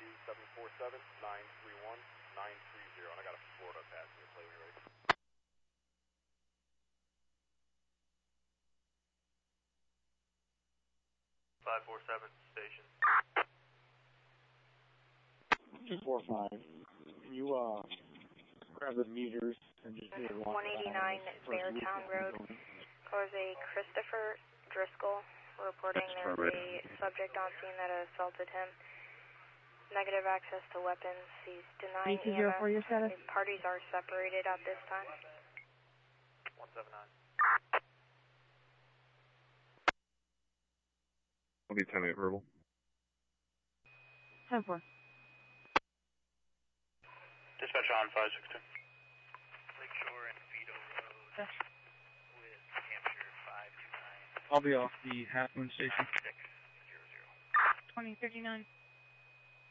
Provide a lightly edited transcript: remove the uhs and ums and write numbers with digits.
747-931-930, and I got a Florida passenger plate right. 547 station. 245. Can you grab the meters and just do 189 Beartown Road. Cars a Christopher Driscoll reporting there's a subject on scene that assaulted him. Negative access to weapons. He's denying EMS. Parties are separated at this time. 179. I'll be 10-8 verbal. 10-4. Dispatch on 562. Lakeshore and Vito Road with Hampshire 529. I'll be off the Half Moon station. 600. 2039.